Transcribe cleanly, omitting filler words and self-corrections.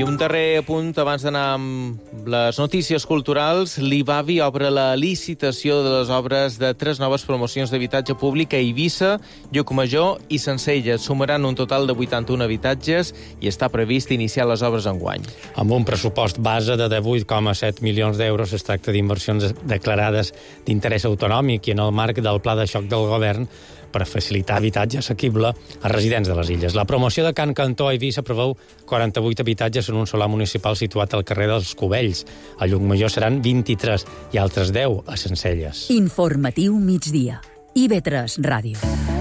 I un darrer apunt abans d'anar amb les notícies culturals. L'Ivavi obre la licitació de les obres de 3 noves promocions d'habitatge públic a Eivissa, Llucmajor i Sencelles. Sumaran un total de 81 habitatges i està previst iniciar les obres enguany. Amb un pressupost base de 18,7 milions d'euros, es tracta d'inversions declarades d'interès autonòmic i en el marc del pla de xoc del govern per facilitar habitatge assequible a residents de les illes. La promoció de Can Cantó a Eivissa preveu 48 habitatges en un solar municipal situat al carrer dels Cubells. A Llucmajor seran 23 i altres 10 a Sencelles. Informatiu migdia. IB3 Ràdio.